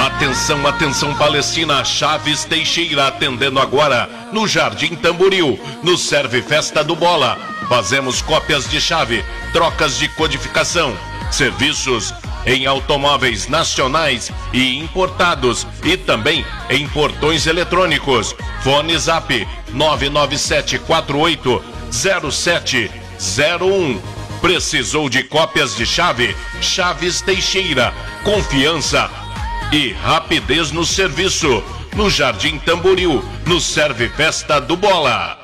Atenção, atenção Palestina, Chaves Teixeira atendendo agora no Jardim Tamboril, no Serve Festa do Bola. Fazemos cópias de chave, trocas de codificação, serviços em automóveis nacionais e importados e também em portões eletrônicos. Fone Zap 997480701. Precisou de cópias de chave? Chaves Teixeira, confiança e rapidez no serviço. No Jardim Tamboril, no Serve Festa do Bola.